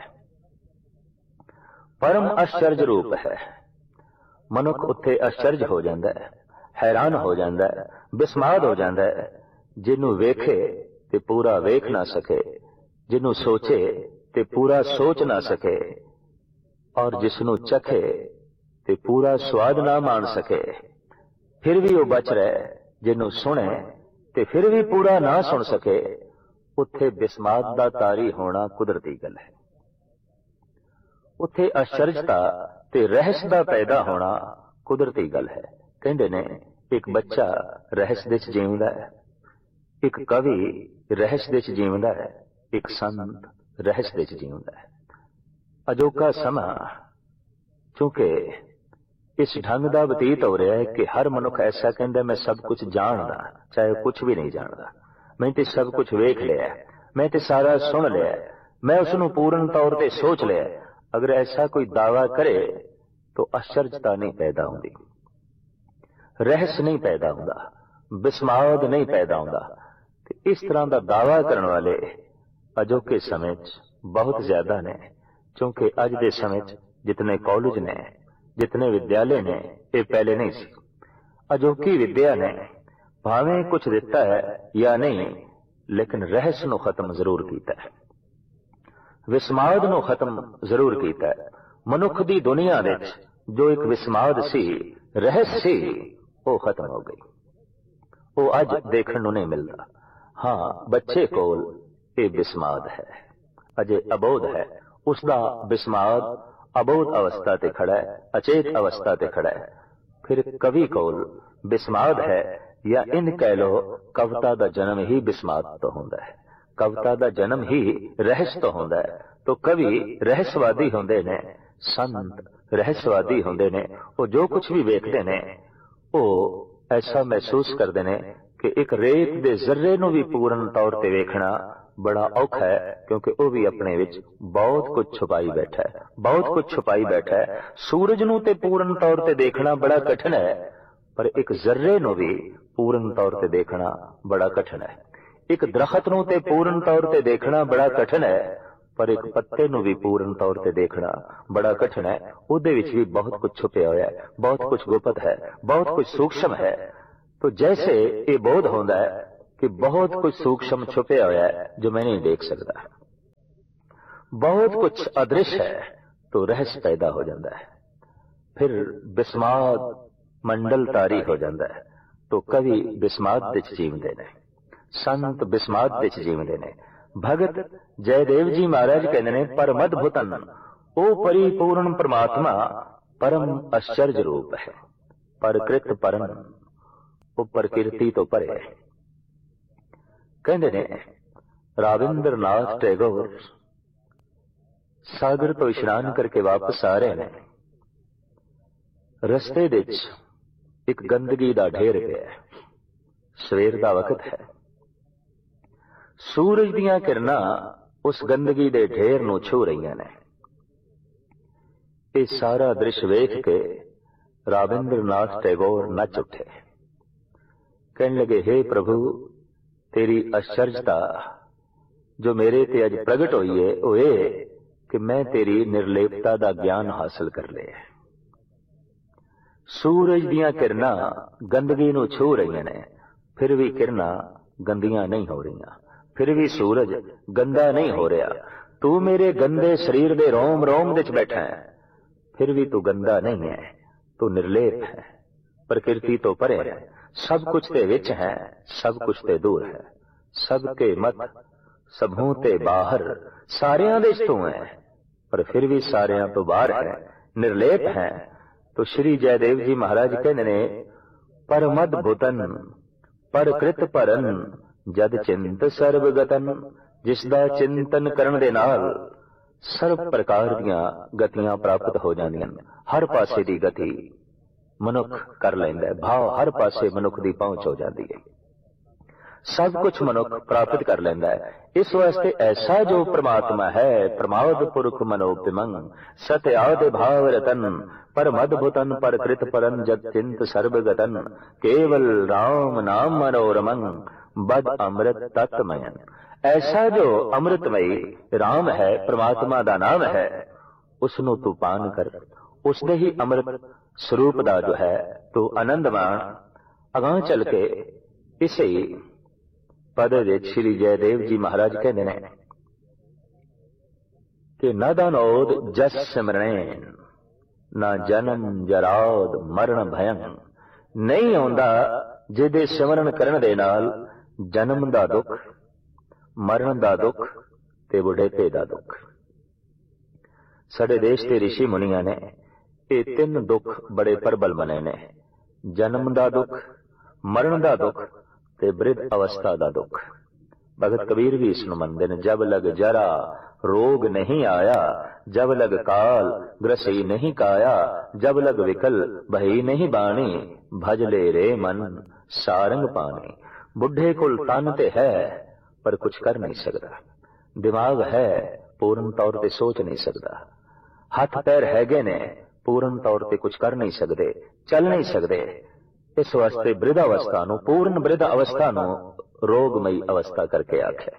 परम आश्चर्य रूप है। मनुख उत्थे आश्चर्य हो जाता है, हैरान हो जाता है, बिस्माद हो जाता है। जिन्हों वेखे ते पूरा वेख ना सके, जिन्हों सोचे ते पूरा सोच ना सके, और जिसनों चखे ते पूरा स्वाद ना मान सके, फिर भी वो बच रहे। जिन्हों सुने ते फिर भी पूरा ना सुन सके, उत्थे बिस्माद दा तारी होना कुदरती गल है। उत्थे आश्चर्यता ते रहस दा पैदा होना कुदरती गल है। कहंदे ने एक बच्चा रहस दे च जीवदा है, एक कवि रहस दे च जीवदा है, एक संत रहस दे च जीवदा है। अजोका समा चूंकि इस ढंग दा बतीत हो रहा है कि हर मनुख ऐसा कहंदा मैं सब कुछ जानदा, चाहे कुछ भी नहीं जानदा। मैं ते सब कुछ वेख लिया, मैं ते सारा सुन लिया, मैं उसनूं पूर्ण तौर ते सोच लिया। अगर ऐसा कोई दावा करे तो आश्चर्यता नहीं पैदा होती, रहस नहीं पैदा होता, बिस्माद नहीं पैदा होता। इस तरह का दावा करने वाले अजोके समय बहुत ज्यादा ने, क्योंकि अज के समय जितने कॉलेज ने, जितने विद्यालय ने, ये पहले नहीं सी। अजोकी विद्या ने भावें कुछ दिता है या नहीं, लेकिन रहस नूं खत्म जरूर किया है, विस्माद नूं खत्म जरूर किया है। मनुख दी दुनिया विच जो एक विस्माद सी, रहस सी, वो खत्म हो गई। वो अज देखने नूं नहीं मिलता। हाँ, बच्चे कोल ये विस्माद है, अजे अबोध है, उसका विस्माद अबोध अवस्था ते खड़ा है, अचेत अवस्था ते खड़ा है। फिर कवि कोल विस्माद है, या इन कह लो कविता का जन्म ही विस्माद तो होंदा है, कविता का जन्म ही रहस तो होंदा है। तो कवि रहसवादी होंदे ने, संत रहसवादी होंदे ने। वो जो कुछ भी वेखदे ने वो ऐसा महसूस करते ने कि एक रेत दे जर्रे नूं भी पूर्ण तौर ते वेखना बड़ा औखा है, क्योंकि वो भी अपने विच बहुत कुछ छुपाई बैठा है, बहुत कुछ छुपाई बैठा है। सूरज नूं ते पूर्ण तौर ते देखना बड़ा कठिन है, पर एक जर्रे नूं भी पूर्ण तौर ते देखना बड़ा कठिन है। एक दरखत नूं ते पूर्ण तौर ते देखना बड़ा कठिन है, पर एक पत्ते नूं भी पूर्ण तौर ते देखना बड़ा कठिन है। उहदे विच भी बहुत कुछ छुपया होया है, बहुत कुछ गुप्त है, बहुत कुछ सूक्ष्म है। तो जैसे ये बोध होंदा है कि बहुत कुछ सूक्ष्म छुपया होया है जो मैं नहीं देख सकता, बहुत कुछ अदृश्य है, तो रहस्य पैदा हो जाता है। ਫਿਰ ਬਿਸਮਾਦ ਮੰਡਲ ਤਾਰੀ ਹੋ ਜਾਂਦਾ ਹੈ। ਤੋ ਕਵੀ ਬਿਸਮਾਦ ਵਿੱਚ ਜੀਵਦੇ ਨੇ, ਸੰਤ ਬਿਸਮਾਦ ਵਿੱਚ ਜੀਵਦੇ ਨੇ। ਭਗਤ ਜੈਦੇਵ ਜੀ ਮਹਾਰਾਜ ਕਹਿੰਦੇ ਨੇ, ਪਰਮ ਅਦਭੁਤਨ, ਉਹ ਪਰਿਪੂਰਨ ਪ੍ਰਮਾਤਮਾ ਪਰਮ ਅਚਰਜ ਰੂਪ ਹੈ। ਪ੍ਰਕ੍ਰਿਤ ਪਰਨ, ਉਹ ਪ੍ਰਕਿਰਤੀ ਤੋਂ ਪਰੇ ਹੈ। ਕਹਿੰਦੇ ਨੇ ਰਾਵਿੰਦਰ ਨਾਥ ਟੈਗੋਰ ਸਾਗਰ ਤੋਂ ਇਸ਼ਨਾਨ ਕਰਕੇ ਵਾਪਸ ਆ ਰਹੇ ਨੇ। ਰਸਤੇ ਵਿੱਚ ਇੱਕ ਗੰਦਗੀ ਦਾ ਢੇਰ ਪਿਆ। ਸਵੇਰ ਦਾ ਵਕਤ ਹੈ। ਸੂਰਜ ਦੀਆਂ ਕਿਰਨਾਂ ਉਸ ਗੰਦਗੀ ਦੇ ਢੇਰ ਨੂੰ ਛੂ ਰਹੀਆਂ ਨੇ। ਇਹ ਸਾਰਾ ਦ੍ਰਿਸ਼ ਵੇਖ ਕੇ ਰਾਵਿੰਦਰ ਨਾਥ ਟੈਗੋਰ ਨੱਚ ਉੱਠੇ। ਕਹਿਣ ਲੱਗੇ, ਹੇ ਪ੍ਰਭੂ, ਤੇਰੀ ਅਚਰਜਤਾ ਜੋ ਮੇਰੇ ਤੇ ਅੱਜ ਪ੍ਰਗਟ ਹੋਈ ਹੈ, ਉਹ ਇਹ ਕਿ ਮੈਂ ਤੇਰੀ ਨਿਰਲੇਪਤਾ ਦਾ ਗਿਆਨ ਹਾਸਲ ਕਰ ਲਿਆ। ਸੂਰਜ ਦੀਆਂ ਕਿਰਨਾਂ ਗੰਦਗੀ ਨੂੰ ਛੂ ਰਹੀਆਂ ਨੇ, ਫਿਰ ਵੀ ਕਿਰਨਾਂ ਗੰਦੀਆਂ ਨਹੀਂ ਹੋ ਰਹੀਆਂ, ਫਿਰ ਵੀ ਸੂਰਜ ਗੰਦਾ ਨਹੀਂ ਹੋ ਰਿਹਾ। ਤੂੰ ਮੇਰੇ ਗੰਦੇ ਸਰੀਰ ਦੇ ਰੋਮ ਰੋਮ ਵਿੱਚ ਬੈਠਾ ਹੈ, ਫਿਰ ਵੀ ਤੂੰ ਗੰਦਾ ਨਹੀਂ ਹੈ। ਤੂੰ ਨਿਰਲੇਪ ਹੈ, ਪ੍ਰਕਿਰਤੀ ਤੋਂ ਪਰੇ ਹੈ, ਸਭ ਕੁਝ ਦੇ ਵਿੱਚ ਹੈ, ਸਭ ਕੁਝ ਤੇ ਦੂਰ ਹੈ। ਸਭ ਕੇ ਮਤ ਸਭੋਂ ਤੇ ਬਾਹਰ, ਸਾਰਿਆਂ ਦੇ ਵਿੱਚ ਤੂੰ ਹੈ, ਪਰ ਫਿਰ ਵੀ ਸਾਰਿਆਂ ਤੋਂ ਬਾਹਰ ਹੈ, ਨਿਰਲੇਪ ਹੈ। तो श्री जयदेव जी महाराज कहते ने, परमद भुतन परकृत परन जद चिंत सर्वगतन, जिसदा चिंतन करन दे नाल सर्व प्रकार दियां गतियां प्राप्त हो जांदियां। हर पासे दी गति मनुख कर लैंदा है, भाव हर पासे मनुख दी पहुंच हो जाती है, सब कुछ मनुख प्राप्त कर लेंदा है। इस वास्ते ऐसा जो परमात्मा है, प्रमाद पुरख मनोपिमंग सत्य आदि भाव रतन परमद भुतन परकृत परन जद चिंत सर्वगतन, केवल राम नाम मनोरमंग बद अमृत तत्मयन। ऐसा जो अमृतमयी राम है, परमात्मा दा नाम है, उसनू तू पान कर, उसने ही अमृत स्वरूप दा जो है तू आनंद मान। अगां चल के इसे पद विच श्री जयदेव जी महाराज कहते हैं कि न दानोद जस सिमरन न जन्म जराद मरण भयं। नहीं आउंदा जिहदे सिमरन करन दे नाल जन्म दा दुख, मरण दा दुख ते बुढ़ेपे दा दुख। साडे देश के ऋषि मुनिया ने ये तीन दुख बड़े प्रबल मने ने, जन्म दा दुख, मरण दा दुख ते वृद्ध अवस्था दा दुख। भगत कबीर भी इसनु मनदे ने, जब लग जरा रोग नहीं आया, जब लग काल ग्रसई नहीं काया, जब लग विकल भई नहीं बाणी, भजले रे मन सारंग पानी। बुढ़े कुल तन ते है पर कुछ कर नहीं सकता, दिमाग है पूर्ण तौर पे सोच नहीं सकता, हाथ पैर हैगे ने पूर्ण तौर पे कुछ कर नहीं सकते, चल नहीं सकते। इस वास्ते वृद्ध अवस्था नूं, पूर्ण वृद्ध अवस्था नूं रोगमई अवस्था करके आख्या।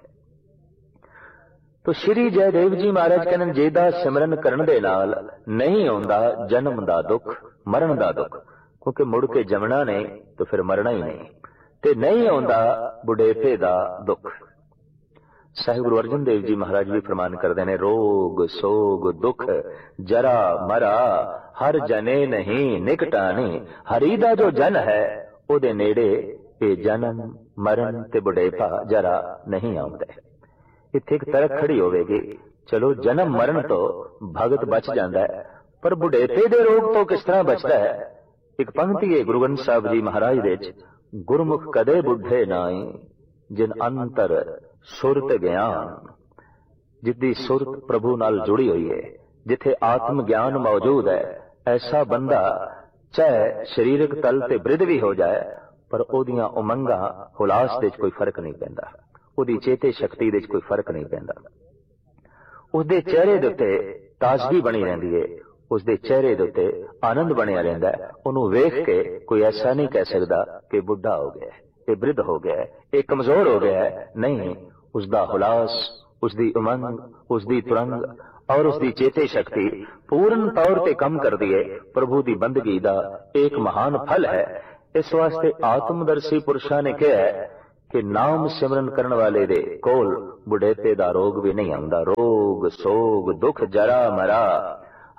तो श्री जयदेव जी महाराज कहने, जेदा सिमरन करन दे नाल नहीं आउंदा जन्म दा दुख, मरण दा दुख, क्योंकि मुड़ के जमना नहीं तो फिर मरना ही नहीं, ते नहीं आउंदा बुढ़ेपे दा दुख। साहिब गुरु अर्जन देव जी महाराज भी फरमान करते हैं, रोग सोग दुख जरा मरा हर जने नहीं निकटानी। हरि दा जो जन है उहदे नेड़े ये जन्म मरण ते बुढ़ेपा जरा नहीं आउंदा। इत्थे एक तरक खड़ी होवेगी, चलो जन्म मरण तो भगत बच जाता है, पर बुढ़ेपे दे रोग तो किस तरह बचता है। एक पंक्ति है गुरु ग्रंथ साहिब जी महाराज दे, गुरमुख कदे बुढ़े नाई जिन अंतर सुरत ज्ञान। जिद्दी सुरत प्रभु नाल जुड़ी हुई है, जिथे आत्म ज्ञान मौजूद है, ऐसा बंदा चाहे शरीरक तल ते वृद्ध भी हो जाए पर ओदियां उमंगा हुलास दे कोई फर्क नहीं पैंदा, ओदी चेते शक्ति दे कोई फर्क नहीं पैंदा। उसदे चेहरे दे उत्ते ताजगी बनी रहंदी है, उसदे चेहरे दे उत्ते आनंद बनिया रहंदा है। ओनू वेख के कोई ऐसा नहीं कह सकदा कि बुढ़ा हो गया है, ये वृद्ध हो गया है, ये कमजोर हो गया है। नहीं, उसदा हुलास, उसदी उमंग, उसदी तुरंग और उसदी चेते शक्ति पूर्ण तौर पे कम कर दी है। प्रभु दी बंदगी दा एक महान फल है। इस वास्ते आत्मदर्शी पुरुषां ने कहा है कि नाम सिमरन करने वाले दे कोल बुढ़ेपे दा रोग भी नहीं आंदा। रोग सोग दुख जरा मरा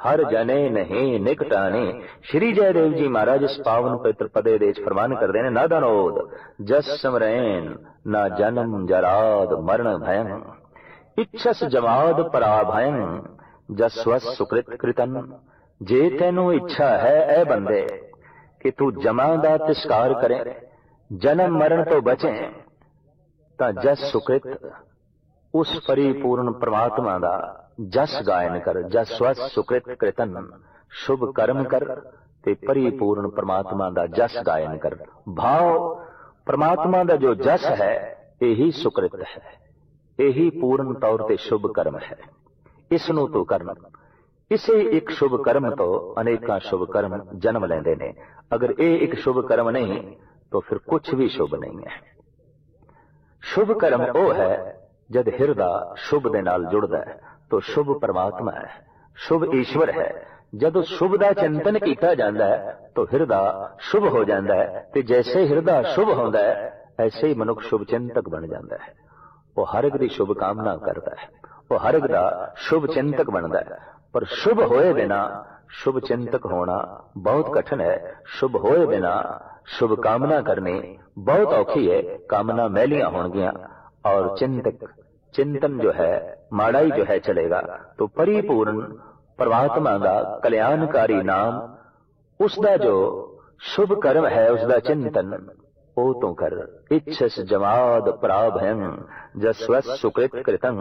ਹਰ ਜਨੇ ਨਹੀਂ ਨਿਕਟਾਣੇ। ਸ਼੍ਰੀ ਜੈਦੇਵ ਜੀ ਮਹਾਰਾਜ ਇਸ ਪਾਵਨ ਪਵਿੱਤਰ ਪਦੇ ਦੇ ਵਿੱਚ ਫਰਮਾਨ ਕਰਦੇ ਨੇ, ਨਾ ਦਨੋਦ ਜਸ ਸਮਰੈਨ ਨਾ ਜਨਮ ਜਰਾਦ ਮਰਨ ਭੈਨ, ਇੱਛਸ ਜਮਾਦ ਪਰਾ ਭੈਨ ਜਸਵਸ ਸੁਕ੍ਰਿਤ ਕ੍ਰਿਤਨ। ਜੇ ਤੈਨੂੰ ਇੱਛਾ ਹੈ ਐ ਬੰਦੇ ਕਿ ਤੂੰ ਜਮਾਂ ਦਾ ਤਿਸਕਾਰ ਕਰੇ, ਜਨਮ ਮਰਨ ਤੋਂ ਬਚੇ, ਤਾਂ ਜਸ ਸੁਕ੍ਰਿਤ ਉਸ ਪਰਿਪੂਰਨ ਪ੍ਰਮਾਤਮਾ ਦਾ ਜਸ ਗਾਇਨ ਕਰ। ਜਸਵਸ ਸੁਕ੍ਰਿਤ ਕ੍ਰਿਤਨ, ਸ਼ੁਭ ਕਰਮ ਕਰ ਤੇ ਪਰਿਪੂਰਨ ਪ੍ਰਮਾਤਮਾ ਦਾ ਜਸ ਗਾਇਨ ਕਰ। ਭਾਵ ਪ੍ਰਮਾਤਮਾ ਦਾ ਜੋ ਜਸ ਹੈ ਇਹੀ ਸੁਕ੍ਰਿਤ ਹੈ, ਇਹੀ ਪੂਰਨ ਤੌਰ ਤੇ ਸ਼ੁਭ ਕਰਮ ਹੈ। ਇਸ ਨੂੰ ਤੂੰ ਕਰਨਾ। ਇਸੇ ਇੱਕ ਸ਼ੁਭ ਕਰਮ ਤੋਂ ਅਨੇਕਾਂ ਸ਼ੁਭ ਕਰਮ ਜਨਮ ਲੈਂਦੇ ਨੇ। ਅਗਰ ਇਹ ਇੱਕ ਸ਼ੁਭ ਕਰਮ ਨਹੀਂ ਤਾਂ ਫਿਰ ਕੁਛ ਵੀ ਸ਼ੁਭ ਨਹੀਂ ਹੈ। ਸ਼ੁਭ ਕਰਮ ਉਹ ਹੈ ਜਦ ਹਿਰਦਾ ਸ਼ੁਭ ਦੇ ਨਾਲ ਜੁੜਦਾ ਹੈ ਤਾਂ ਸ਼ੁਭ ਪਰਮਾਤਮਾ ਹੈ, ਸ਼ੁਭ ਈਸ਼ਵਰ ਹੈ। ਜਦੋਂ ਸ਼ੁਭ ਦਾ ਚਿੰਤਨ ਕੀਤਾ ਜਾਂਦਾ ਹੈ ਤਾਂ ਹਿਰਦਾ ਸ਼ੁਭ ਹੋ ਜਾਂਦਾ ਹੈ, ਤੇ ਜੈਸੇ ਹਿਰਦਾ ਸ਼ੁਭ ਹੁੰਦਾ ਹੈ ਐਸੇ ਹੀ ਮਨੁੱਖ ਸ਼ੁਭ ਚਿੰਤਕ ਬਣ ਜਾਂਦਾ ਹੈ। ਉਹ ਹਰ ਇੱਕ ਦੀ ਸ਼ੁਭ ਕਾਮਨਾ ਕਰਦਾ ਹੈ, ਉਹ ਹਰ ਇੱਕ ਦਾ ਸ਼ੁਭ ਚਿੰਤਕ ਬਣਦਾ ਹੈ। ਪਰ ਸ਼ੁਭ ਹੋਏ ਬਿਨਾ ਸ਼ੁਭ ਚਿੰਤਕ ਹੋਣਾ ਬਹੁਤ ਕਠਿਨ ਹੈ। ਸ਼ੁਭ ਹੋਏ ਬਿਨਾ ਸ਼ੁਭ ਕਾਮਨਾ ਕਰਨੀ ਬਹੁਤ ਔਖੀ ਹੈ। ਕਾਮਨਾ ਮੈਲੀਆਂ ਹੋਣਗੀਆਂ और चिंतक चिंतन जो है माड़ा ही जो है चलेगा। तो परिपूर्ण परमात्मा का कल्याणकारी नाम, उसका जो शुभ कर्म है, उसका चिंतन ओ तो कर। इच्छस जमाद प्राभयं जस्वस सुकृत कृतं,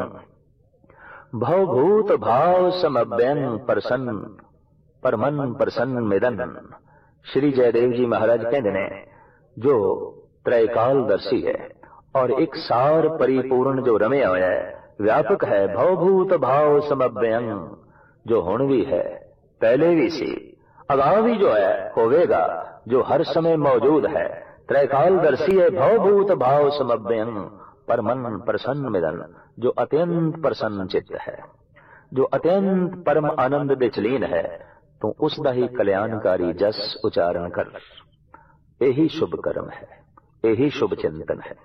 भवभूत भाव समभ्यं प्रसन्न परमन प्रसन्न मिदन। श्री जयदेव जी महाराज कहते ने जो त्रैकालदर्शी है और एक सार परिपूर्ण जो रमया होया है, व्यापक है, भवभूत भाव समभ्यं, जो हुण भी है, पहले भी सी, अगां भी जो है होवेगा, जो हर समय मौजूद है, त्रैकालदर्शी है, भवभूत भाव समभ्यं परमन प्रसन्न मिदन, जो अत्यंत प्रसन्न चित्त है, जो अत्यंत परम आनंद दे चलीन है, तो उसका ही कल्याणकारी जस उच्चारण कर। यही शुभ कर्म है, यही शुभ चिंतन है।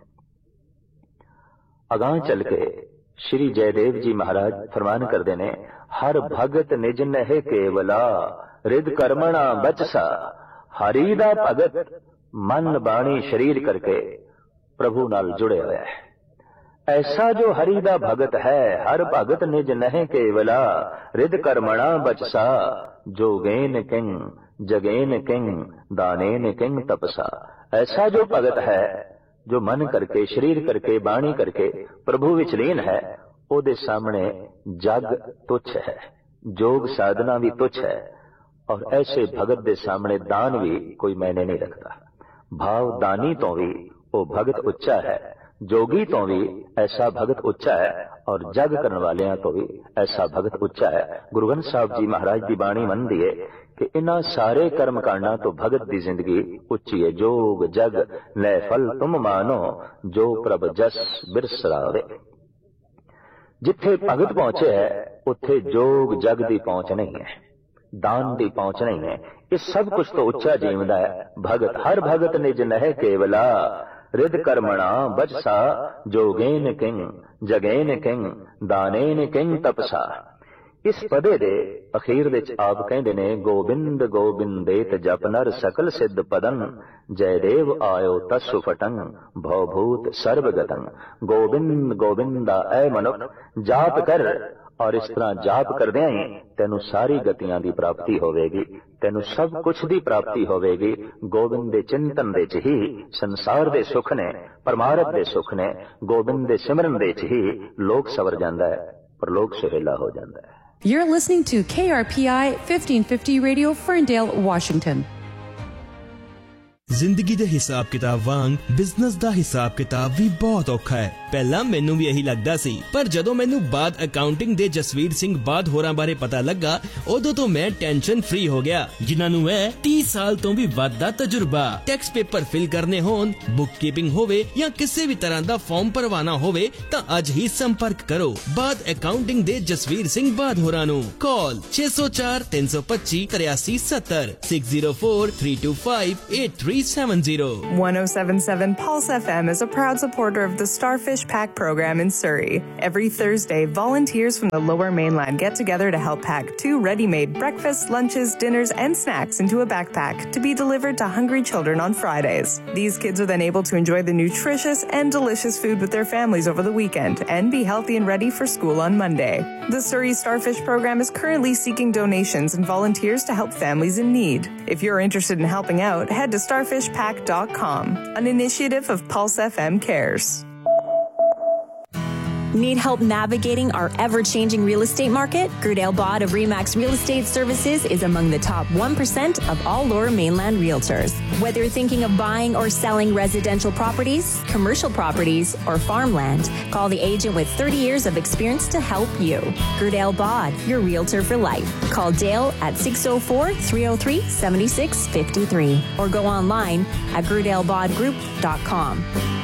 अगां चल के श्री जयदेव जी महाराज फरमान करते ने, हर भगत निज नह केवला रिद कर्मणा बचसा, हरि दा भगत मन बाणी शरीर करके प्रभु नाल जुड़े हुआ है। ऐसा जो हरि दा भगत है, हर भगत निज नह केवला रिद कर्मणा बचसा, जोगेन किंग जगेन किंग दानेन किंग तपसा। ऐसा जो भगत है जो मन करके शरीर करके बाणी करके प्रभु विच लीन है, ओदे सामने जग तुच्छ है, जोग साधना भी तुच्छ है, और ऐसे भगत दे सामने दान भी कोई मायने नहीं रखता। भाव दानी तो भी वो भगत उच्चा है, जोगी तो भी ऐसा भगत उच्चा है, और जग करने वाले तो भी ऐसा भगत उच्चा है। गुरु ग्रंथ साहब जी महाराज की बाणी मन दी है कि इन्हां सारे कर्म कांडा तो भगत की जिंदगी उच्ची है। जोग जग नै फल तुम मानो, जो प्रभ जस बिरसरावे। जिथे भगत पहुंचे है उथे जोग जग की पहुंच नहीं है, दान की पहुंच नहीं है। इस सब कुछ तो उच्चा जीवदा है भगत। हर भगत निज नह केवला रिद कर्मणा बचसा, जोगेन किंग जगेन किंग दानेन किंग तपसा। इस पदे दे अखीर विच आप कहंदे ने, गोबिंद गोबिंदेत जप नर सकल सिद्ध पदन, जयदेव आयो तस्सु फटंग भवभूत सर्वगतंग। गोबिंद गोबिंदा ऐ मनुख जाप कर, और इस तरह जाप करदे ही तेनू सारी गतियां दी प्राप्ति होवेगी, तेनू सब कुछ दी प्राप्ति होवेगी। गोबिंद दे चिंतन दे च ही संसार दे सुख ने, परमार्थ दे सुख ने, गोबिंद दे सिमरन दे च ही लोक सवर जांदा है, पर लोक सुहेला हो जांदा है। You're listening to K R P I fifteen fifty Radio, Ferndale, Washington. ਜ਼ਿੰਦਗੀ ਦੇ ਹਿਸਾਬ ਕਿਤਾਬ ਵਾਂਗ ਬਿਜ਼ਨਸ ਦਾ ਹਿਸਾਬ ਕਿਤਾਬ ਵੀ ਬਹੁਤ ਔਖਾ ਹੈ। ਪਹਿਲਾਂ ਮੈਨੂੰ ਵੀ ਇਹੀ ਲੱਗਦਾ ਸੀ, ਪਰ ਜਦੋਂ ਮੈਨੂੰ ਬਾਦ ਅਕਾਊਂਟਿੰਗ ਦੇ ਜਸਵੀਰ ਸਿੰਘ ਬਾਦ ਹੋਰਾਂ ਬਾਰੇ ਪਤਾ ਲੱਗਾ, ਉਦੋਂ ਤੋਂ ਮੈਂ ਟੈਨਸ਼ਨ ਫ੍ਰੀ ਹੋ ਗਿਆ, ਜਿਨ੍ਹਾਂ ਨੂੰ ਹੈ तीस ਸਾਲ ਤੋਂ ਵੀ ਵੱਧ ਦਾ ਤਜਰਬਾ। ਟੈਕਸ ਪੇਪਰ ਫਿਲ ਕਰਨੇ ਹੋਣ, ਬੁੱਕ ਕੀਪਿੰਗ ਹੋਵੇ ਜਾਂ ਕਿਸੇ ਵੀ ਤਰ੍ਹਾਂ ਦਾ ਫਾਰਮ ਭਰਵਾਣਾ ਹੋਵੇ ਤਾਂ ਅੱਜ ਹੀ ਸੰਪਰਕ ਕਰੋ ਬਾਦ ਅਕਾਊਂਟਿੰਗ ਦੇ ਜਸਵੀਰ ਸਿੰਘ ਬਾਦ ਹੋਰਾਂ ਨੂੰ। ਕਾਲ छे सौ चार तीन सौ पच्चीस तिरासी सत्तर six zero four three to five eight three three seven zero. one oh seven point seven Pulse F M is a proud supporter of the Starfish Pack program in Surrey. Every Thursday, volunteers from the Lower Mainland get together to help pack two ready-made breakfasts, lunches, dinners, and snacks into a backpack to be delivered to hungry children on Fridays. These kids are then able to enjoy the nutritious and delicious food with their families over the weekend and be healthy and ready for school on Monday. The Surrey Starfish program is currently seeking donations and volunteers to help families in need. If you're interested in helping out, head to starfish pack dot com, an initiative of Pulse F M Cares. Need help navigating our ever-changing real estate market? Grudale Bod of Remax Real Estate Services is among the top one percent of all Lower Mainland realtors. Whether you're thinking of buying or selling residential properties, commercial properties, or farmland, call the agent with thirty years of experience to help you. Grudale Bod, your realtor for life. Call Dale at six oh four, three oh three, seven six five three or go online at grudale bod group dot com.